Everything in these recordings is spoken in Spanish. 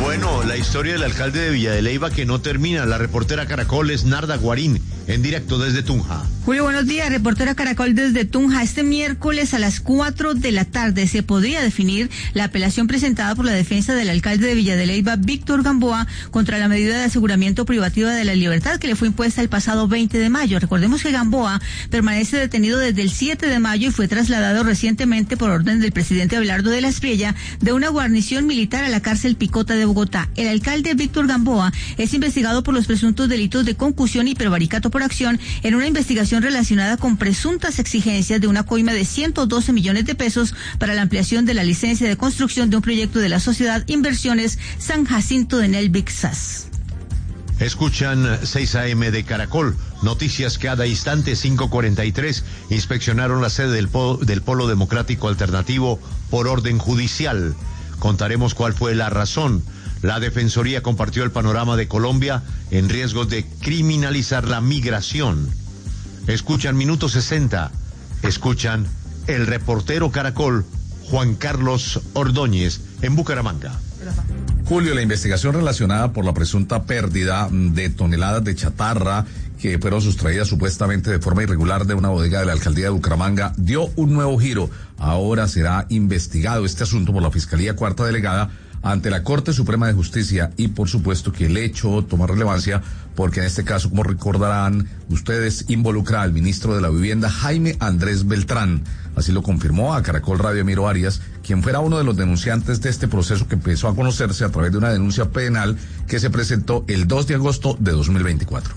Bueno, la historia del alcalde de Villa de Leyva que no termina. La reportera Caracol es Narda Guarín, en directo desde Tunja. Julio, buenos días, reportera Caracol desde Tunja. Este miércoles a las 4 de la tarde se podría definir la apelación presentada por la defensa del alcalde de Villa de Leyva, Víctor Gamboa, contra la medida de aseguramiento privativa de la libertad que le fue impuesta el pasado 20 de mayo. Recordemos que Gamboa permanece detenido desde el 7 de mayo y fue trasladado recientemente por orden del presidente Abelardo de la Espriella de una guarnición militar a la cárcel Picota de Bogotá. El alcalde Víctor Gamboa es investigado por los presuntos delitos de concusión y prevaricato por acción en una investigación relacionada con presuntas exigencias de una coima de 112 millones de pesos para la ampliación de la licencia de construcción de un proyecto de la sociedad Inversiones San Jacinto de Nelvixas. Escuchan 6 AM de Caracol. Noticias cada instante, 5:43. Inspeccionaron la sede del Polo Democrático Alternativo por orden judicial. Contaremos cuál fue la razón. La Defensoría compartió el panorama de Colombia en riesgo de criminalizar la migración. Escuchan Minuto 60. Escuchan el reportero Caracol, Juan Carlos Ordóñez, en Bucaramanga. Julio, la investigación relacionada por la presunta pérdida de toneladas de chatarra que fueron sustraídas supuestamente de forma irregular de una bodega de la alcaldía de Bucaramanga dio un nuevo giro. Ahora será investigado este asunto por la Fiscalía Cuarta Delegada ante la Corte Suprema de Justicia, y por supuesto que el hecho toma relevancia porque en este caso, como recordarán ustedes, involucra al ministro de la Vivienda, Jaime Andrés Beltrán. Así lo confirmó a Caracol Radio Emiro Arias, quien fuera uno de los denunciantes de este proceso que empezó a conocerse a través de una denuncia penal que se presentó el 2 de agosto de 2024.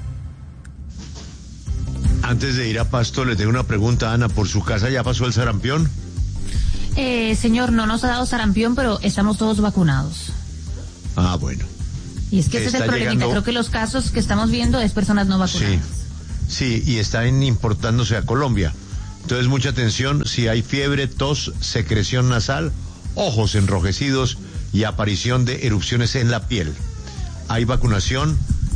Antes de ir a Pasto, le tengo una pregunta, Ana. ¿Por su casa ya pasó el sarampión? Señor, no nos ha dado sarampión, pero estamos todos vacunados. Ah, bueno. Y es que ese es el problemita. Llegando... Creo que los casos que estamos viendo es personas no vacunadas. Sí, y están importándose a Colombia. Entonces, mucha atención. Si hay fiebre, tos, secreción nasal, ojos enrojecidos y aparición de erupciones en la piel. Hay vacunación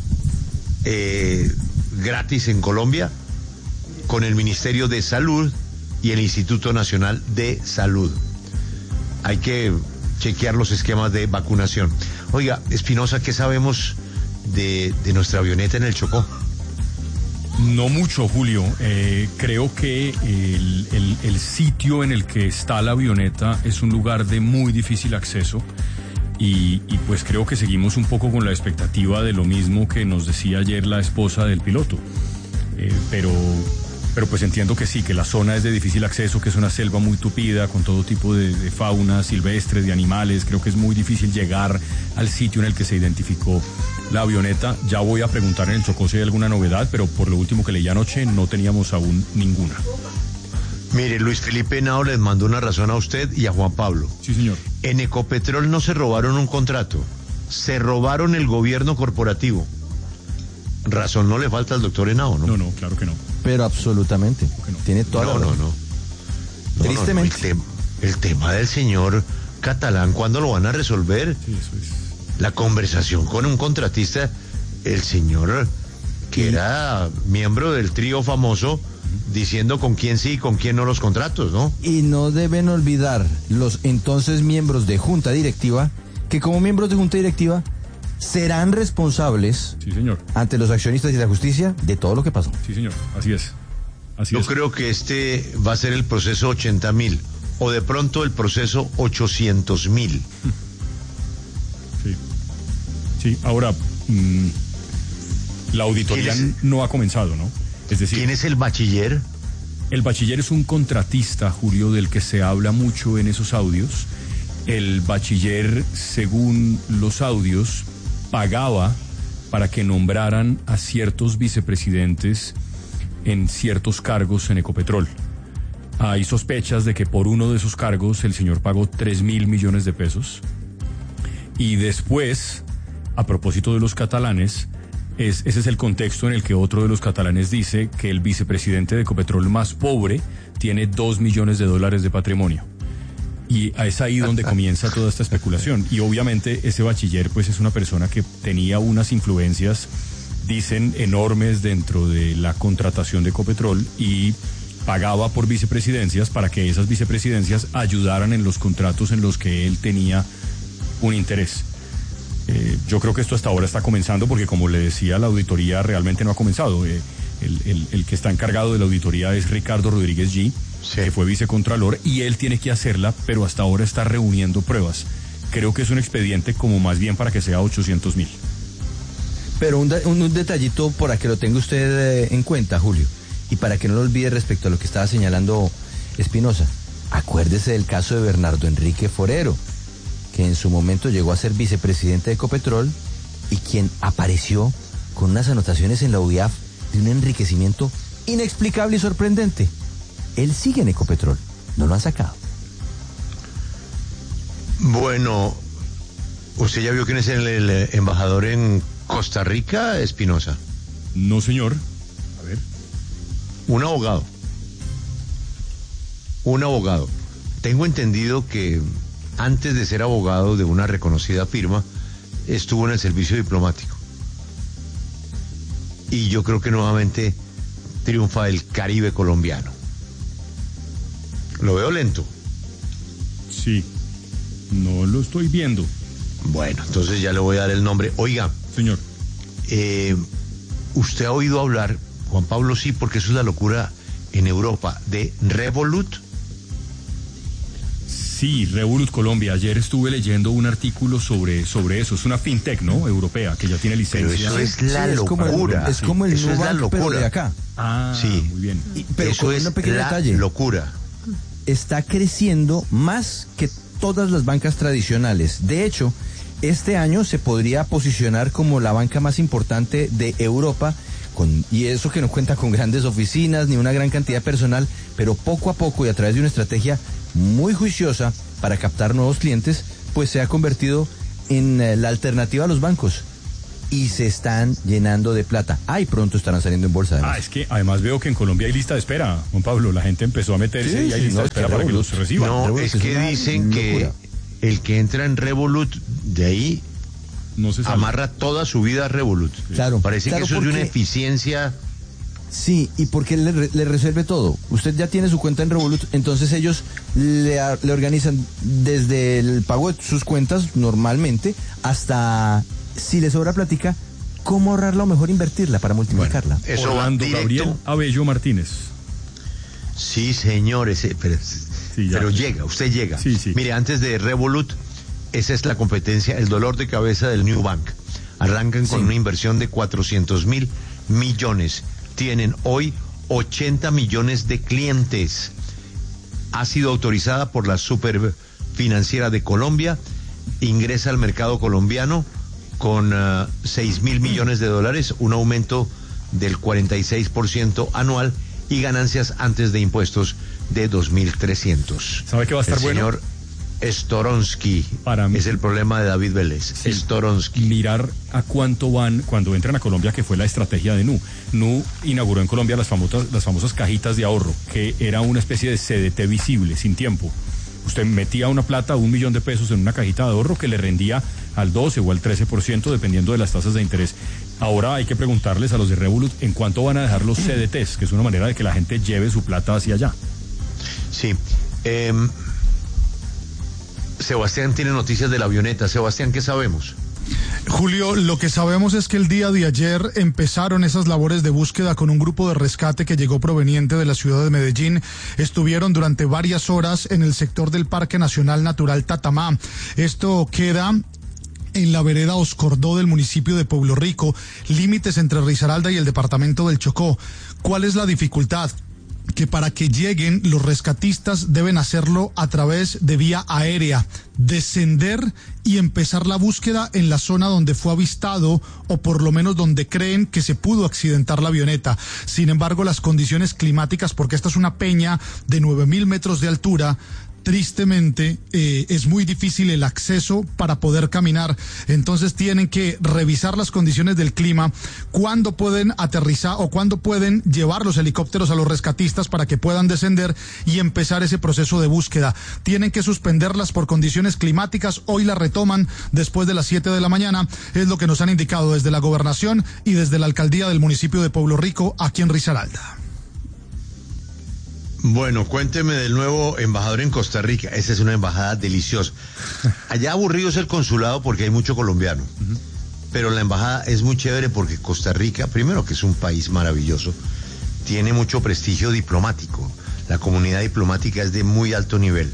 gratis en Colombia con el Ministerio de Salud y el Instituto Nacional de Salud. Hay que chequear los esquemas de vacunación. Oiga, Espinosa, ¿qué sabemos de nuestra avioneta en el Chocó? No mucho, Julio. Creo que el sitio en el que está la avioneta es un lugar de muy difícil acceso y pues creo que seguimos un poco con la expectativa de lo mismo que nos decía ayer la esposa del piloto. Pero pues entiendo que sí, que la zona es de difícil acceso, que es una selva muy tupida, con todo tipo de fauna silvestre, de animales. Creo que es muy difícil llegar al sitio en el que se identificó la avioneta. Ya voy a preguntar en el Chocó si hay alguna novedad, pero por lo último que leí anoche no teníamos aún ninguna. Mire, Luis Felipe Henao les mandó una razón a usted y a Juan Pablo. Sí, señor. En Ecopetrol no se robaron un contrato, se robaron el gobierno corporativo. Razón no le falta al doctor Henao, ¿no? No, claro que no. Pero absolutamente. No. Tiene toda la razón. No. Tristemente. El tema del señor Catalán, ¿cuándo lo van a resolver? Sí, eso es. La conversación con un contratista, el señor que era miembro del trío famoso, diciendo con quién sí y con quién no los contratos, ¿no? Y no deben olvidar los entonces miembros de junta directiva, que como miembros de junta directiva serán responsables, sí, señor, ante los accionistas y la justicia de todo lo que pasó. Sí, señor, así es. Yo creo que este va a ser el proceso 80.000 o de pronto el proceso 800.000. Sí, ahora la auditoría no ha comenzado, ¿no? Es decir, ¿quién es el bachiller? El bachiller es un contratista, Julio, del que se habla mucho en esos audios. El bachiller, según los audios, pagaba para que nombraran a ciertos vicepresidentes en ciertos cargos en Ecopetrol. Hay sospechas de que por uno de esos cargos el señor pagó 3.000 millones de pesos. Y después, a propósito de los catalanes, ese es el contexto en el que otro de los catalanes dice que el vicepresidente de Ecopetrol más pobre tiene $2 millones de patrimonio. Y es ahí donde comienza toda esta especulación. Y obviamente ese bachiller pues es una persona que tenía unas influencias, dicen, enormes dentro de la contratación de Ecopetrol y pagaba por vicepresidencias para que esas vicepresidencias ayudaran en los contratos en los que él tenía un interés. Yo creo que esto hasta ahora está comenzando porque, como le decía, la auditoría realmente no ha comenzado. El que está encargado de la auditoría es Ricardo Rodríguez G., que fue vicecontralor, y él tiene que hacerla, pero hasta ahora está reuniendo pruebas. Creo que es un expediente como más bien para que sea 800.000. Pero un detallito para que lo tenga usted en cuenta, Julio, y para que no lo olvide respecto a lo que estaba señalando Espinosa. Acuérdese del caso de Bernardo Enrique Forero, que en su momento llegó a ser vicepresidente de Ecopetrol y quien apareció con unas anotaciones en la UIAF de un enriquecimiento inexplicable y sorprendente. Él sigue en Ecopetrol, no lo han sacado. Bueno, ¿usted ya vio quién es el embajador en Costa Rica, Espinosa? No, señor. A ver. Un abogado. Tengo entendido que antes de ser abogado de una reconocida firma, estuvo en el servicio diplomático. Y yo creo que nuevamente triunfa el Caribe colombiano. Lo veo lento. Sí, no lo estoy viendo. Bueno, entonces ya le voy a dar el nombre. Oiga, señor, ¿usted ha oído hablar, Juan Pablo? Sí, porque eso es la locura en Europa, de Revolut. Sí, Revolut Colombia. Ayer estuve leyendo un artículo sobre eso. Es una fintech, ¿no? Europea, que ya tiene licencia. Pero eso es la locura. Es como el eso es la Nubank, pero locura de acá. Ah, sí, muy bien. Pero eso con es un pequeño la detalle. Locura. Está creciendo más que todas las bancas tradicionales. De hecho, este año se podría posicionar como la banca más importante de Europa, y eso que no cuenta con grandes oficinas ni una gran cantidad de personal, pero poco a poco y a través de una estrategia muy juiciosa para captar nuevos clientes, pues se ha convertido en la alternativa a los bancos. Y se están llenando de plata. Y pronto estarán saliendo en bolsa. Además. Es que además veo que en Colombia hay lista de espera, Juan Pablo. La gente empezó a meterse y hay lista de espera para que los reciban. No, es que dicen que el que entra en Revolut, de ahí no se sale. Amarra toda su vida a Revolut. Claro. Parece claro, que eso es de una eficiencia. Sí, y porque le resuelve todo. Usted ya tiene su cuenta en Revolut, entonces ellos le organizan desde el pago de sus cuentas normalmente hasta, si le sobra plática, cómo ahorrarla o mejor invertirla para multiplicarla. Bueno, eso Orlando Gabriel Abello Martínez. Sí, señores, pero llega, usted llega. Sí. Mire, antes de Revolut, esa es la competencia, el dolor de cabeza del New Bank. Arrancan con una inversión de 400.000 millones. Tienen hoy 80 millones de clientes. Ha sido autorizada por la Superfinanciera de Colombia. Ingresa al mercado colombiano con 6.000 millones de dólares, un aumento del 46% anual y ganancias antes de impuestos de 2.300. ¿Sabe qué va a estar bueno? Señor Storonsky Para mí, es el problema de David Vélez. Sí, Storonsky. Mirar a cuánto van cuando entran a Colombia, que fue la estrategia de Nu. Nu inauguró en Colombia las famosas cajitas de ahorro, que era una especie de CDT visible, sin tiempo. Usted metía una plata, 1 millón de pesos en una cajita de ahorro que le rendía al 12 o al 13% dependiendo de las tasas de interés. Ahora hay que preguntarles a los de Revolut en cuánto van a dejar los CDTs, que es una manera de que la gente lleve su plata hacia allá. Sí. Sebastián tiene noticias de la avioneta. Sebastián, ¿qué sabemos? Julio, lo que sabemos es que el día de ayer empezaron esas labores de búsqueda con un grupo de rescate que llegó proveniente de la ciudad de Medellín. Estuvieron durante varias horas en el sector del Parque Nacional Natural Tatamá. Esto queda en la vereda Oscordó del municipio de Pueblo Rico, límites entre Risaralda y el departamento del Chocó. ¿Cuál es la dificultad? Que para que lleguen los rescatistas deben hacerlo a través de vía aérea, descender y empezar la búsqueda en la zona donde fue avistado o por lo menos donde creen que se pudo accidentar la avioneta. Sin embargo, las condiciones climáticas, porque esta es una peña de 9.000 metros de altura, tristemente es muy difícil el acceso para poder caminar, entonces tienen que revisar las condiciones del clima, cuándo pueden aterrizar o cuándo pueden llevar los helicópteros a los rescatistas para que puedan descender y empezar ese proceso de búsqueda. Tienen que suspenderlas por condiciones climáticas, hoy la retoman después de las 7 de la mañana, es lo que nos han indicado desde la gobernación y desde la alcaldía del municipio de Pueblo Rico, aquí en Risaralda. Bueno, cuénteme del nuevo embajador en Costa Rica. Esa es una embajada deliciosa. Allá aburrido es el consulado porque hay mucho colombiano. Pero la embajada es muy chévere porque Costa Rica, primero que es un país maravilloso, tiene mucho prestigio diplomático. La comunidad diplomática es de muy alto nivel.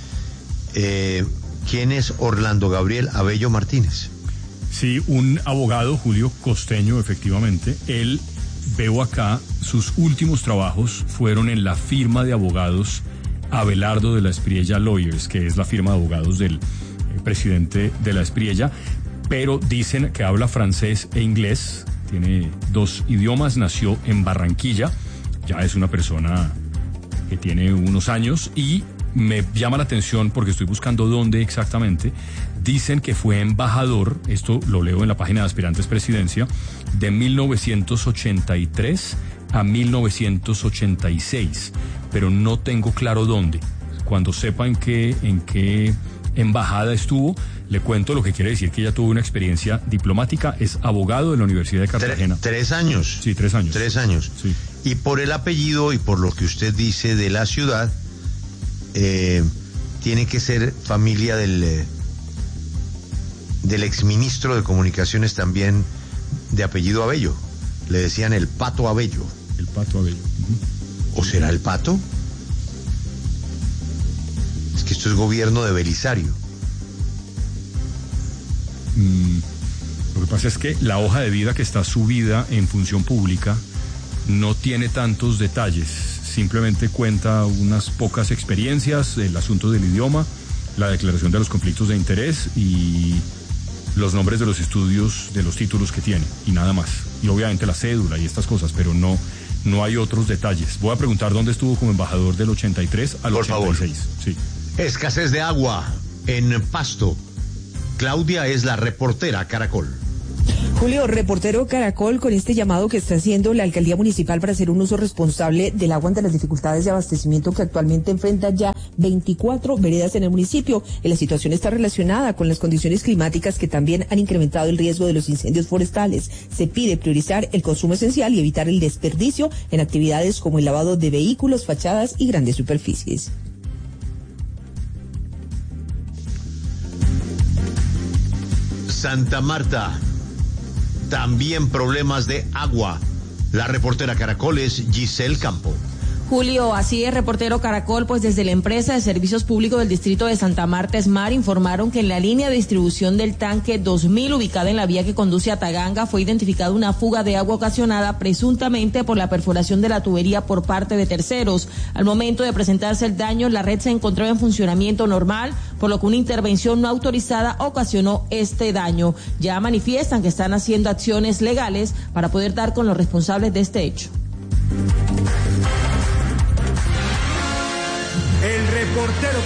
¿Quién es Orlando Gabriel Abello Martínez? Sí, un abogado, Julio, costeño, efectivamente. Él, veo acá, sus últimos trabajos fueron en la firma de abogados Abelardo de la Espriella Lawyers, que es la firma de abogados del presidente de la Espriella, pero dicen que habla francés e inglés, tiene 2 idiomas, nació en Barranquilla, ya es una persona que tiene unos años y me llama la atención porque estoy buscando dónde exactamente. Dicen que fue embajador, esto lo leo en la página de Aspirantes Presidencia, de 1983 a 1986, pero no tengo claro dónde. Cuando sepa en qué embajada estuvo, le cuento, lo que quiere decir que ella tuvo una experiencia diplomática, es abogado de la Universidad de Cartagena. 3 años. Sí, 3 años. 3 años. Sí. Y por el apellido y por lo que usted dice de la ciudad, tiene que ser familia del exministro de Comunicaciones también de apellido Abello. Le decían el Pato Abello. El Pato Abello. ¿O será el Pato? Es que esto es gobierno de Belisario. Lo que pasa es que la hoja de vida que está subida en Función Pública no tiene tantos detalles, simplemente cuenta unas pocas experiencias, el asunto del idioma, la declaración de los conflictos de interés y los nombres de los estudios, de los títulos que tiene, y nada más. Y obviamente la cédula y estas cosas, pero no hay otros detalles. Voy a preguntar dónde estuvo como embajador del 83 al Por 86. Favor. Sí. Escasez de agua en Pasto. Claudia es la reportera Caracol. Julio, reportero Caracol, con este llamado que está haciendo la alcaldía municipal para hacer un uso responsable del agua ante las dificultades de abastecimiento que actualmente enfrentan ya 24 veredas en el municipio. La situación está relacionada con las condiciones climáticas que también han incrementado el riesgo de los incendios forestales. Se pide priorizar el consumo esencial y evitar el desperdicio en actividades como el lavado de vehículos, fachadas y grandes superficies. Santa Marta, también problemas de agua. La reportera Caracol es Giselle Campo. Julio, así es, reportero Caracol, pues desde la empresa de servicios públicos del distrito de Santa Marta, SMAR, informaron que en la línea de distribución del tanque 2000, ubicada en la vía que conduce a Taganga, fue identificada una fuga de agua ocasionada presuntamente por la perforación de la tubería por parte de terceros. Al momento de presentarse el daño, la red se encontró en funcionamiento normal, por lo que una intervención no autorizada ocasionó este daño. Ya manifiestan que están haciendo acciones legales para poder dar con los responsables de este hecho. El reportero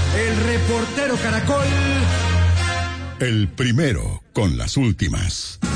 Caracol. El primero con las últimas.